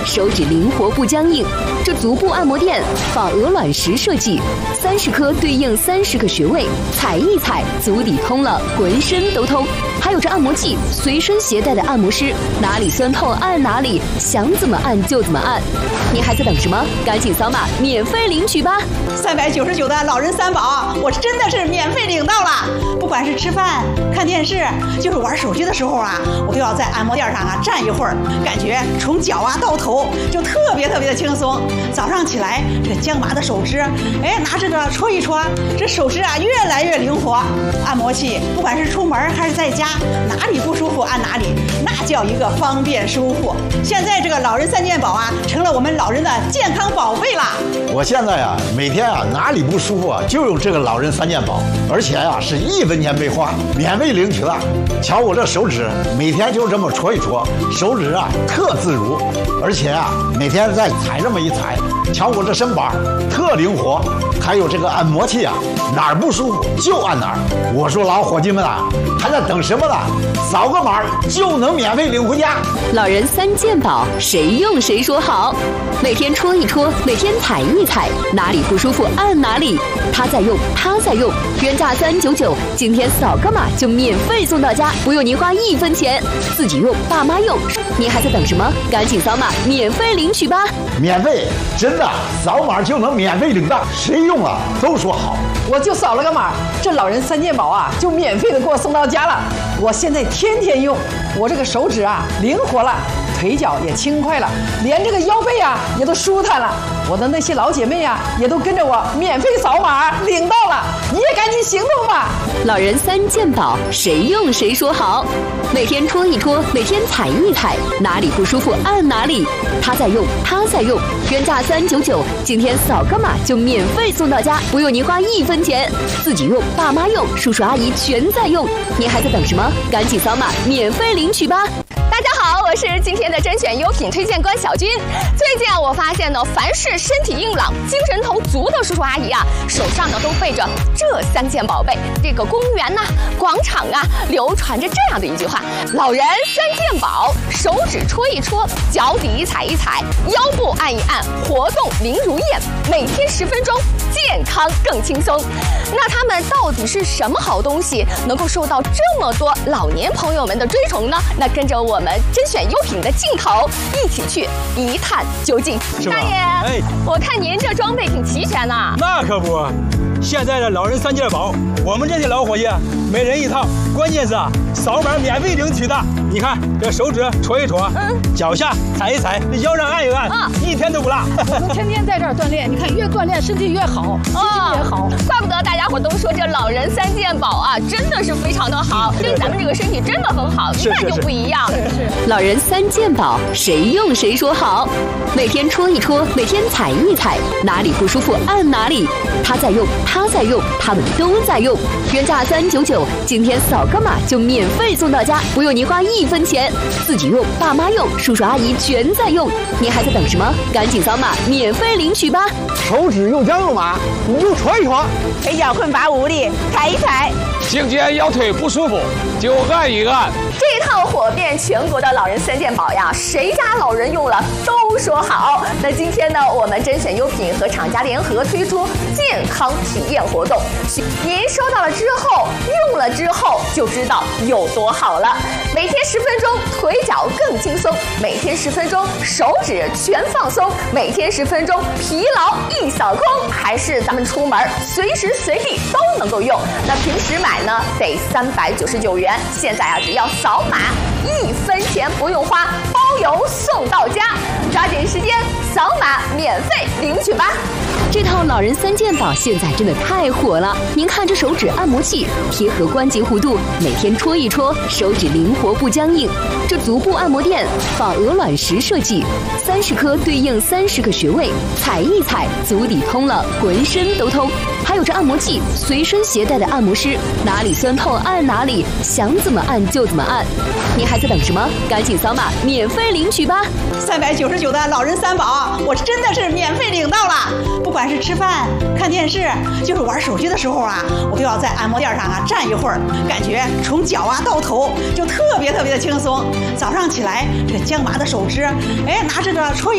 手指灵活不僵硬。这足部按摩垫仿鹅卵石设计，30颗对应30个穴位，踩一踩，足底通了，浑身都通。还有这按摩器，随身携带的按摩师，哪里酸痛按哪里，想怎么按就怎么按。你还在等什么？赶紧扫码免费领取吧 ！399的老人三宝，我真的是免费领到了。不管是吃饭、看电视，就是玩手机的时候啊，我都要在按摩垫上啊站一会儿，感觉从脚啊到头就特别的轻松。早上起来，这个僵麻的手指，拿这个搓一搓，这手指啊越来越灵活。按摩器不管是出门还是在家，哪里不舒服按哪里，那叫一个方便舒服。现在这个老人三件宝啊，成了我们老人的健康宝贝啦。 我现在啊，每天啊哪里不舒服啊，就用这个老人三件宝，而且啊是1分钱没花，免费领取了。瞧我这手指，每天就这么搓一搓，手指啊特自如，而且啊每天再踩这么一踩，瞧我这身板特灵活。还有这个按摩器啊，哪儿不舒服就按哪儿。我说老伙计们啊，还在等什么呢？扫个码就能免费领回家。 老人三件宝，谁用谁说好。每天搓一搓，每天踩一踩，哪里不舒服按哪里。他在用，他在用，原价399，今天扫个码就免费送到家，不用您花1分钱。自己用，爸妈用，您还在等什么？赶紧扫码免费领取吧！ 免费，真的，扫码就能免费领到，谁用了都说好。 我就扫了个码，这老人三件宝啊，就免费的给我送到家了。我现在天天用，我这个手指啊灵活了，腿脚也轻快了，连这个腰背啊也都舒坦了。我的那些老姐妹啊，也都跟着我免费扫码领到了，你也赶紧行动吧！ 老人三件宝，谁用谁说好。每天搓一搓，每天踩一踩，哪里不舒服按哪里。他在用，他在用，原价399，今天扫个码就免费送到家，不用您花1分钱。自己用，爸妈用，叔叔阿姨全在用，您还在等什么？赶紧扫码免费领取吧！ 大家好，我是今天的甄选优品推荐官小军。最近啊，我发现呢，凡是身体硬朗、精神头足的叔叔阿姨啊，手上呢都背着这3件宝贝。这个公园呐、广场啊，流传着这样的一句话：老人3件宝，手指搓一搓，脚底踩一踩，腰部按一按，活动灵如燕，每天10分钟，健康更轻松。那他们到底是什么好东西，能够受到这么多老年朋友们的追崇呢？那跟着我们甄选优品的镜头一起去一探究竟。大爷，我看您这装备挺齐全呐。 那可不，现在的老人三件宝，我们这些老伙计每人1套，关键是啊，扫码免费领取的。你看这手指搓一搓，脚下踩一踩，腰上按一按，一天都不落。 我们天天在这儿锻炼，你看越锻炼身体越好，心情也好。 怪不得大家伙都说这老人三件宝啊，真的是非常的好，对咱们这个身体真的很好，一看就不一样。 老人三件宝，谁用谁说好。每天搓一搓，每天踩一踩，哪里不舒服按哪里。他在用，他在用，他们都在用。原价399，今天扫个码就免费送到家，不用您花1分钱。自己用，爸妈用，叔叔阿姨全在用，您还在等什么？赶紧扫码免费领取吧！ 手指又僵又麻，你就搓一搓； 腿脚困乏无力，踩一踩； 颈肩腰腿不舒服，就按一按。 这套火遍全国的老人三件宝呀，谁家老人用了都说好。那今天呢，我们甄选优品和厂家联合推出健康体验活动，您收到了之后，用了之后就知道有多好了。每天10分钟，腿脚更轻松；每天10分钟，手指全放松；每天10分钟，疲劳一扫空。还是咱们出门随时随地都能够用。那平时买呢得399元，现在啊只要扫码1分钱不用花，包邮送到家。抓紧时间扫码免费领取吧！ 这套老人三件宝现在真的太火了，您看这手指按摩器贴合关节弧度，每天搓一搓，手指灵活不僵硬。这足部按摩垫仿鹅卵石设计，30颗对应30个穴位，踩一踩，足底通了，浑身都通。还有这按摩器，随身携带的按摩师，哪里酸痛按哪里，想怎么按就怎么按。您还在等什么？赶紧扫码免费领取吧 ！399的老人三宝，我真的是免费领到了。不管是吃饭、看电视，就是玩手机的时候啊，我都要在按摩垫上啊站一会儿，感觉从脚啊到头就特别的轻松。早上起来，这个僵麻的手指，拿这个搓